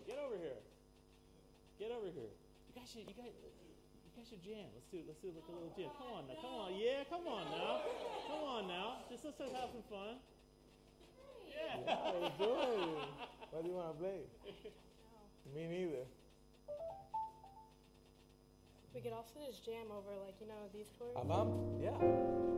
Get over here. Get over here. You guys should jam. Let's do like a little jam. Come on now. Come on. Yeah, come on now. Come on now. Just let's have some fun. Yeah. Yeah, enjoy. What do you want to play? No. Me neither. We could also just jam over, like, these chords. A bump? Yeah.